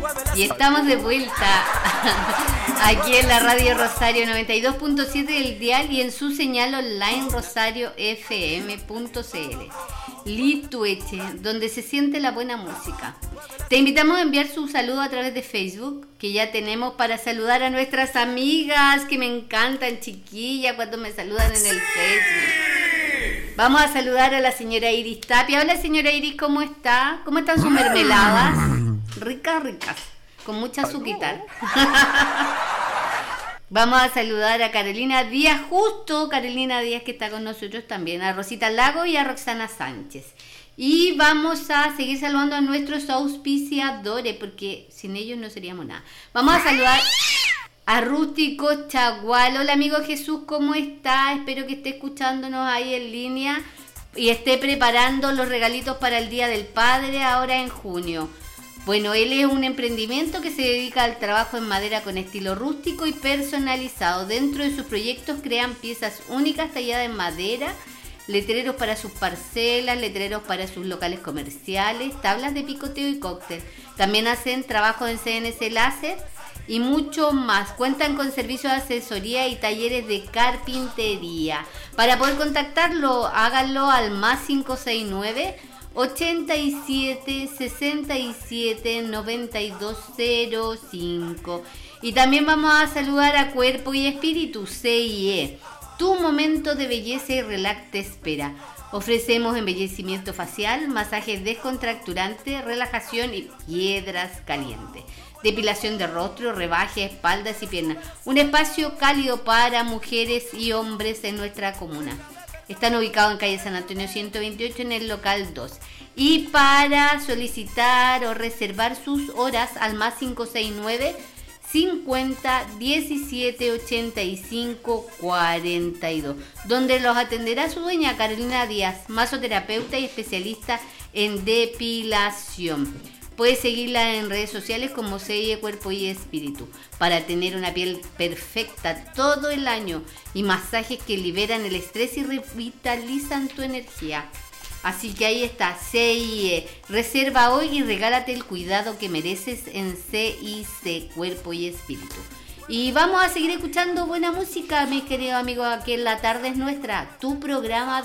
Y estamos de vuelta aquí en la Radio Rosario 92.7 del dial y en su señal online rosariofm.cl. Litueche, donde se siente la buena música. Te invitamos a enviar su saludo a través de Facebook, que ya tenemos para saludar a nuestras amigas, que me encantan, chiquillas, cuando me saludan en el Facebook. Vamos a saludar a la señora Iris Tapia. Hola, señora Iris, ¿cómo está? ¿Cómo están sus mermeladas? Ricas, ricas, con mucha azuquitar. Vamos a saludar a Carolina Díaz, justo Carolina Díaz, que está con nosotros también, a Rosita Lago y a Roxana Sánchez. Y vamos a seguir saludando a nuestros auspiciadores, porque sin ellos no seríamos nada. Vamos a saludar a Rústico Chagual. Hola, amigo Jesús, ¿cómo está? Espero que esté escuchándonos ahí en línea y esté preparando los regalitos para el Día del Padre ahora en junio. Bueno, él es un emprendimiento que se dedica al trabajo en madera con estilo rústico y personalizado. Dentro de sus proyectos crean piezas únicas talladas en madera, letreros para sus parcelas, letreros para sus locales comerciales, tablas de picoteo y cóctel. También hacen trabajo en CNC láser y mucho más. Cuentan con servicios de asesoría y talleres de carpintería. Para poder contactarlo, háganlo al más 569 87 67 92 05. Y también vamos a saludar a Cuerpo y Espíritu, CIE. Tu momento de belleza y relax te espera. Ofrecemos embellecimiento facial, masajes descontracturantes, relajación y piedras calientes. Depilación de rostro, rebaje, espaldas y piernas. Un espacio cálido para mujeres y hombres en nuestra comuna. Están ubicados en calle San Antonio 128 en el local 2. Y para solicitar o reservar sus horas al más 569 50 17 85 42, donde los atenderá su dueña Carolina Díaz, masoterapeuta y especialista en depilación. Puedes seguirla en redes sociales como CIE Cuerpo y Espíritu para tener una piel perfecta todo el año y masajes que liberan el estrés y revitalizan tu energía. Así que ahí está, CIE. Reserva hoy y regálate el cuidado que mereces en CIC Cuerpo y Espíritu. Y vamos a seguir escuchando buena música, mis queridos amigos, aquí en La Tarde es Nuestra, tu programa de